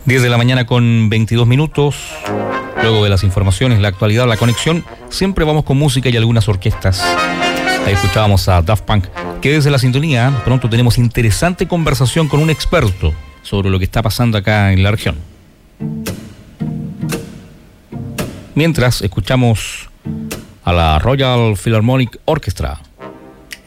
10 de la mañana con 22 minutos. Luego de las informaciones, la actualidad, la conexión, siempre vamos con música y algunas orquestas. Ahí escuchábamos a Daft Punk, que desde la sintonía pronto tenemos interesante conversación con un experto sobre lo que está pasando acá en la región. Mientras, escuchamos a la Royal Philharmonic Orchestra.